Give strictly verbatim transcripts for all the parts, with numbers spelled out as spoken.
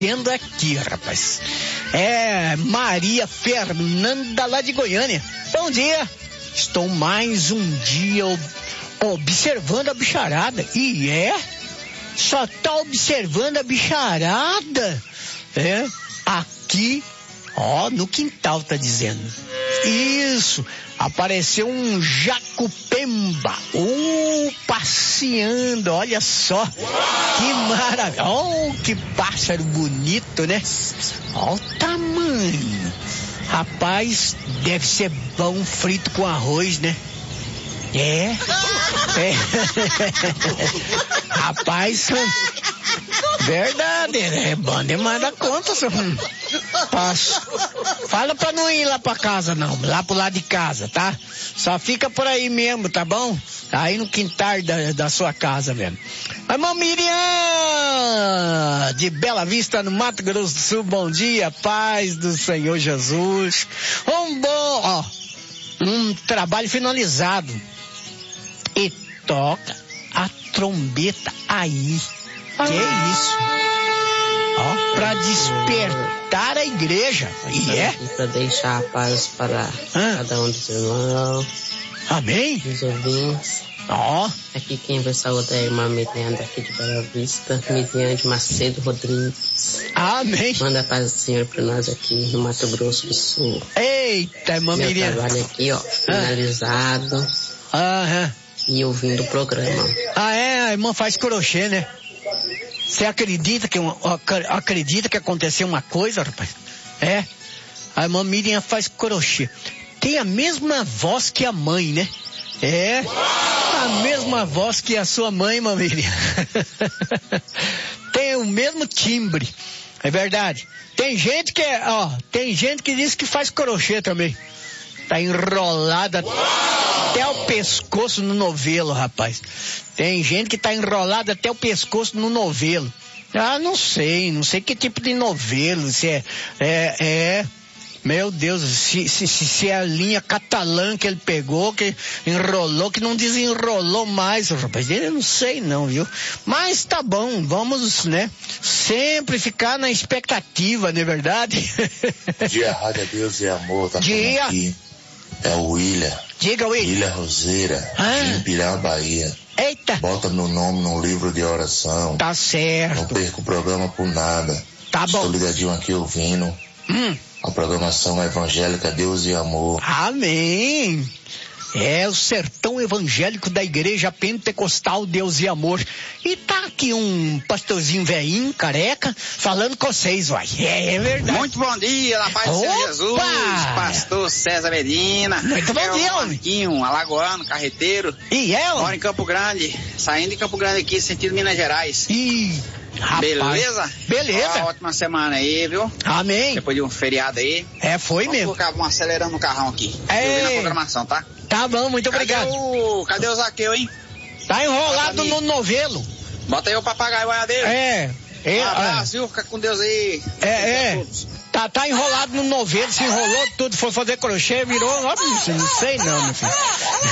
Tendo aqui, rapaz. É Maria Fernanda lá de Goiânia. Bom dia. Estou mais um dia ob- observando a bicharada. E é? Só tá observando a bicharada? É? Aqui, ó, no quintal tá dizendo. Isso. Apareceu um jacupemba. Uh, passeando, olha só. Que maravilha. Oh, que pássaro bonito, né? Olha o tamanho. Rapaz, deve ser bom frito com arroz, né? É. É. Rapaz, verdade, é bom demais da conta, senhor. Passo. Fala pra não ir lá pra casa, não. Lá pro lado de casa, tá? Só fica por aí mesmo, tá bom? Aí no quintal da, da sua casa mesmo. Irmã Miriam, de Bela Vista, no Mato Grosso do Sul, bom dia, paz do Senhor Jesus. Um bom, ó, um trabalho finalizado. E toca a trombeta aí. Que isso? Ó, pra despertar a igreja. E é? E pra deixar a paz para Hã? cada um dos irmãos. Amém? Dos ouvintes. Ó. Aqui quem vai saudar é a irmã Miriam daqui de Bela Vista. Miriam de Macedo Rodrigues. Amém. Manda a paz do Senhor para nós aqui no Mato Grosso do Sul. Eita, irmã Meu Miriam. trabalho aqui, ó, finalizado. Aham. E ouvindo o programa. Ah, é? A irmã faz crochê, né? Você acredita que, uma, acredita que aconteceu uma coisa, rapaz? É. A irmã Miriam faz crochê. Tem a mesma voz que a mãe, né? É. A mesma voz que a sua mãe, irmã Miriam. Tem o mesmo timbre. É verdade. Tem gente que, ó, tem gente que diz que faz crochê também. Tá enrolada até o pescoço no novelo, rapaz. Tem gente que tá enrolada até o pescoço no novelo. Ah, não sei, não sei que tipo de novelo, se é, é, é, meu Deus, se, se, se é a linha catalã que ele pegou, que enrolou, que não desenrolou mais, rapaz, eu não sei não, viu? Mas tá bom, vamos, né, sempre ficar na expectativa, não é verdade? Dia, Rádio Deus e Amor, tá Dia. aqui. É o William. Diga, William. William Roseira, Ah. de Pirá, Bahia. Eita. Bota meu nome no livro de oração. Tá Não certo. perco o programa por nada. Tá bom. Estou ligadinho aqui ouvindo. Hum. A programação evangélica Deus e Amor. Amém. É o sertão evangélico da Igreja Pentecostal Deus e Amor. E tá aqui um pastorzinho velhinho, careca, falando com vocês, uai. É, é verdade. Muito bom dia, na paz do Senhor Jesus, pastor César Medina. Muito bom é dia, o homem. Marquinho, alagoano, carreteiro. E é, Moro em Campo Grande, saindo de Campo Grande aqui, sentido Minas Gerais. Ih, rapaz. Beleza? Beleza. Uma ótima semana aí, viu? Amém. Depois de um feriado aí. É, foi Vamos mesmo. colocar um acelerando no carrão aqui. Ei. Ouvindo a programação, tá? Tá bom, muito Cadê obrigado. o... Cadê o Zaqueu, hein? Tá enrolado Bota no novelo. Bota aí o papagaio boiadeiro. É. É, Um abraço, viu? Fica com Deus aí. é, é. Tá, tá enrolado no novelo, se enrolou tudo, foi fazer crochê, virou, ó, não sei não, meu filho.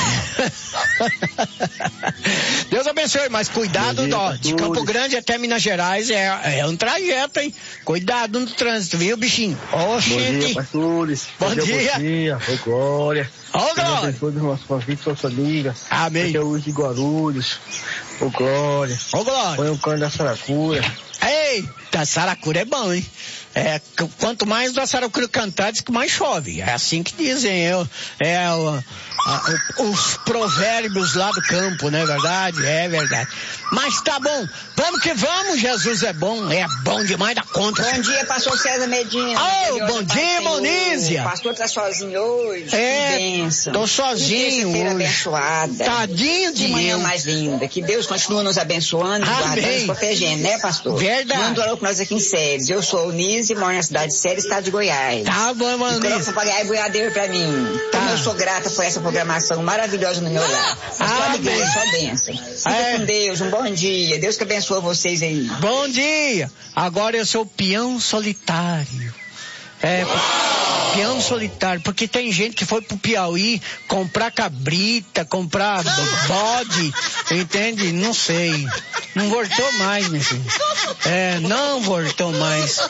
Deus abençoe, mas cuidado, dia, ó, de Campo Grande até Minas Gerais é, é um trajeto, hein? Cuidado no trânsito, viu, bichinho? Ó, Bom gente. dia, pastores. Bom dia. Bom dia. Oi, Glória. Ó, Glória. Todos os nossos convites, suas famílias. Amém. Aqui é o Luiz de Guarulhos. Ô, Glória. Ó, Glória. Põe o cano da Saracura. Eita, saracura é bom, hein? É, qu- quanto mais da saracura cantar, diz que mais chove. É assim que dizem, é, o- é o- a- o- os provérbios lá do campo, não é verdade? É verdade. Mas tá bom, vamos que vamos, Jesus é bom, é bom demais da conta. Bom dia, pastor César Medina. Ô, Deus bom é dia, Pai do Monísia. Senhor. O pastor tá sozinho hoje. É, Que bênção. tô sozinho Que terça-feira hoje. abençoada. Tadinho de Que manhã eu. mais linda. Que Deus continue nos abençoando, Amém. guardando e protegendo, né, pastor? Verdade. Manda orou com nós aqui em Séries. Eu sou o Nise, moro na cidade de Séries, estado de Goiás. Tá bom, E coloca o Monísia. papagaio boiadeiro pra mim. Tá. Como eu sou grata por essa programação maravilhosa no meu lar. Só Amém. alegria, só bênção. Fica É. com Deus, um bom dia. Deus que abençoe vocês aí. Bom dia! Agora eu sou peão solitário. É, peão solitário, porque tem gente que foi pro Piauí comprar cabrita, comprar bode, entende? Não sei. Não voltou mais, meu filho. É, não voltou mais.